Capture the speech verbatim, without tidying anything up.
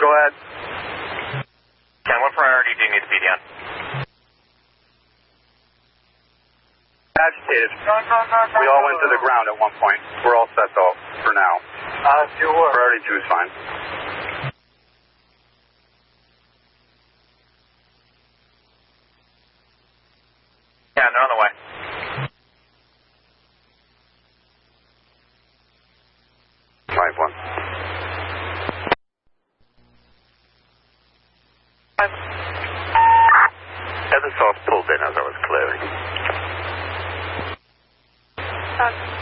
Go ahead. Ken, what priority do you need to be on? Agitated. We all went to the ground at one point. We're all set, though, for now. Uh, you were. Priority two is fine. Yeah, they're on the way. five one. Eversource pulled in as I was clearing. Uh,